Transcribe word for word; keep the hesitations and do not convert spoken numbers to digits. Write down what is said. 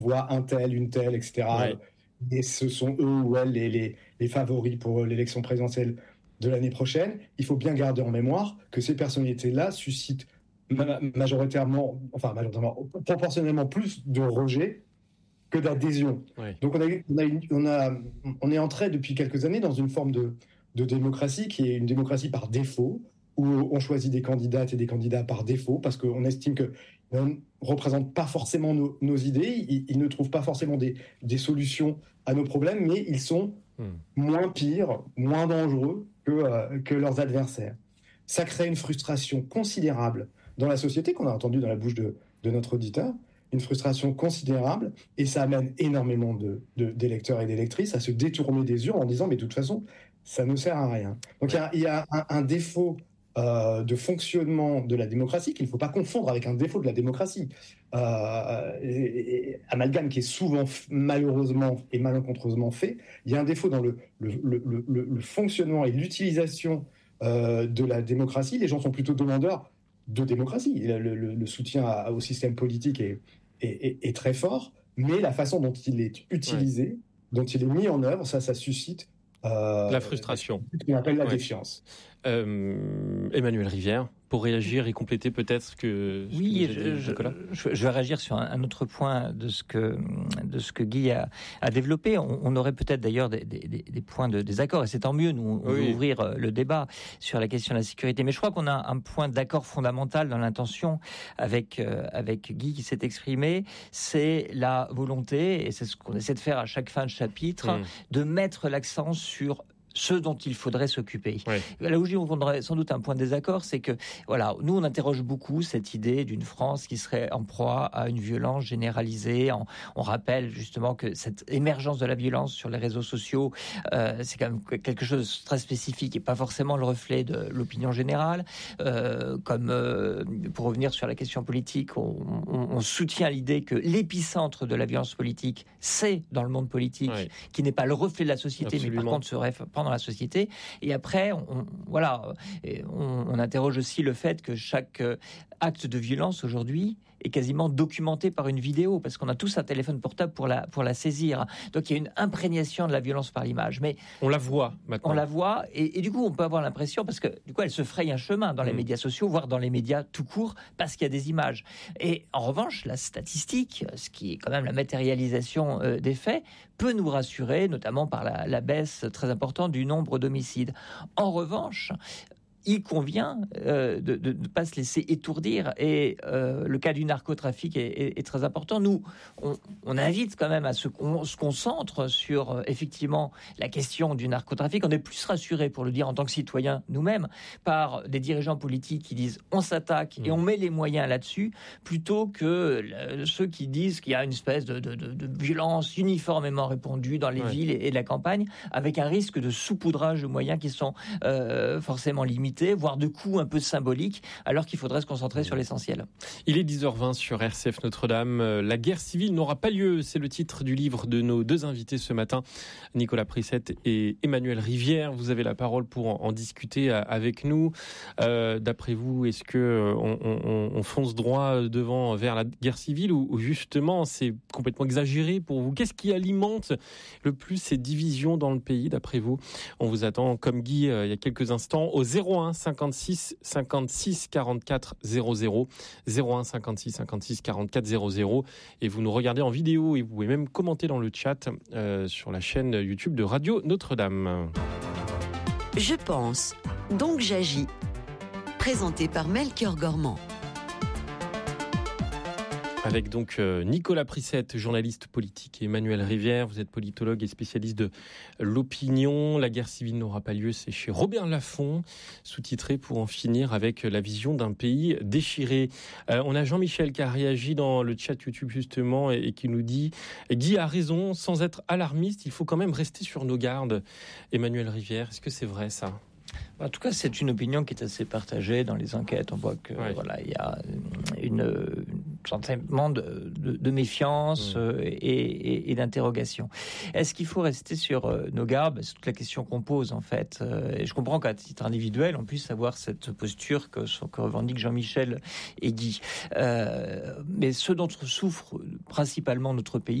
voit un tel, une telle, et cetera. Ouais. Et ce sont eux ou elles les, les, les favoris pour l'élection présidentielle de l'année prochaine. Il faut bien garder en mémoire que ces personnalités-là suscitent ma- majoritairement, enfin majoritairement, proportionnellement plus de rejet que d'adhésion. Ouais. Donc on, a, on, a une, on, a, on est entré depuis quelques années dans une forme de, de démocratie qui est une démocratie par défaut, où on choisit des candidates et des candidats par défaut, parce qu'on estime qu'ils ne représentent pas forcément nos, nos idées, ils, ils ne trouvent pas forcément des, des solutions à nos problèmes, mais ils sont mmh. moins pires, moins dangereux que, euh, que leurs adversaires. Ça crée une frustration considérable dans la société, qu'on a entendu dans la bouche de, de notre auditeur, une frustration considérable, et ça amène énormément de, de, d'électeurs et d'électrices à se détourner des urnes en disant « mais de toute façon, ça ne sert à rien ». Donc il ouais. y a, y a un, un défaut euh, de fonctionnement de la démocratie qu'il ne faut pas confondre avec un défaut de la démocratie. Euh, et, et, amalgame qui est souvent, malheureusement et malencontreusement fait, il y a un défaut dans le, le, le, le, le fonctionnement et l'utilisation euh, de la démocratie. Les gens sont plutôt demandeurs de démocratie. Le, le, le soutien à, au système politique est, est, est, est très fort, mais la façon dont il est utilisé, ouais. dont il est mis en œuvre, ça, ça suscite euh, la frustration. Ce qu'on appelle la ouais. défiance. Euh, Emmanuel Rivière, pour réagir et compléter peut-être ce que ce oui, que je, dit, je, je, je vais réagir sur un, un autre point de ce que de ce que Guy a, a développé. On, on aurait peut-être d'ailleurs des, des, des points de désaccord, et c'est tant mieux. Nous, on oui. veut ouvrir le débat sur la question de la sécurité. Mais je crois qu'on a un point d'accord fondamental dans l'intention avec euh, avec Guy qui s'est exprimé. C'est la volonté, et c'est ce qu'on essaie de faire à chaque fin de chapitre, mmh. de mettre l'accent sur ce dont il faudrait s'occuper. Oui. Là où on aurait sans doute un point de désaccord, c'est que, voilà, nous on interroge beaucoup cette idée d'une France qui serait en proie à une violence généralisée. On, on rappelle justement que cette émergence de la violence sur les réseaux sociaux, euh, c'est quand même quelque chose de très spécifique et pas forcément le reflet de l'opinion générale. Euh, comme euh, pour revenir sur la question politique, on, on, on soutient l'idée que l'épicentre de la violence politique, c'est dans le monde politique, oui. qui n'est pas le reflet de la société, Absolument. mais par contre serait dans la société. Et après, on, voilà, on, on interroge aussi le fait que chaque acte de violence aujourd'hui est quasiment documenté par une vidéo, parce qu'on a tous un téléphone portable pour la, pour la saisir. Donc il y a une imprégnation de la violence par l'image. Mais on la voit maintenant. On la voit, et, et du coup on peut avoir l'impression, parce que du coup elle se fraye un chemin dans les mmh. médias sociaux, voire dans les médias tout court, parce qu'il y a des images. Et en revanche, la statistique, ce qui est quand même la matérialisation euh, des faits, peut nous rassurer, notamment par la, la baisse très importante du nombre d'homicides. En revanche, il convient euh, de ne pas se laisser étourdir, et euh, le cas du narcotrafic est, est, est très important. Nous, on, on invite quand même à ce qu'on se concentre sur euh, effectivement la question du narcotrafic. On est plus rassuré, pour le dire en tant que citoyen nous-mêmes, par des dirigeants politiques qui disent on s'attaque mmh. et on met les moyens là-dessus, plutôt que euh, ceux qui disent qu'il y a une espèce de, de, de, de violence uniformément répandue dans les ouais. villes et, et la campagne, avec un risque de saupoudrage de moyens qui sont euh, forcément limités, voire de coûts un peu symboliques, alors qu'il faudrait se concentrer sur l'essentiel. Il est dix heures vingt sur R C F Notre-Dame. La guerre civile n'aura pas lieu. C'est le titre du livre de nos deux invités ce matin, Nicolas Prissette et Emmanuel Rivière. Vous avez la parole pour en discuter avec nous. Euh, d'après vous, est-ce que on, on, on fonce droit devant vers la guerre civile, ou, ou justement c'est complètement exagéré pour vous? Qu'est-ce qui alimente le plus ces divisions dans le pays, d'après vous? On vous attend, comme Guy euh, il y a quelques instants, au zéro un cinquante-six cinquante-six quarante-quatre zéro zéro, zéro un cinquante-six cinquante-six quarante-quatre zéro zéro, et vous nous regardez en vidéo, et vous pouvez même commenter dans le chat euh, sur la chaîne YouTube de Radio Notre-Dame. Je pense, donc j'agis. Présenté par Melchior Gormand. Avec donc Nicolas Prissette, journaliste politique, et Emmanuel Rivière, vous êtes politologue et spécialiste de l'opinion. La guerre civile n'aura pas lieu, c'est chez Robert Laffont, sous-titré Pour en finir avec la vision d'un pays déchiré. Euh, on a Jean-Michel qui a réagi dans le chat YouTube justement, et, et qui nous dit « Guy a raison, sans être alarmiste, il faut quand même rester sur nos gardes ». Emmanuel Rivière, est-ce que c'est vrai ça ? En tout cas, c'est une opinion qui est assez partagée dans les enquêtes. On voit que ouais. voilà, il y a une, une sentiment de, de, de méfiance mmh. euh, et, et, et d'interrogation. Est-ce qu'il faut rester sur euh, nos gardes ? C'est toute la question qu'on pose en fait. Euh, et je comprends qu'à titre individuel, on puisse avoir cette posture que, que revendiquent Jean-Michel et Guy. Euh, mais ce dont souffre principalement notre pays,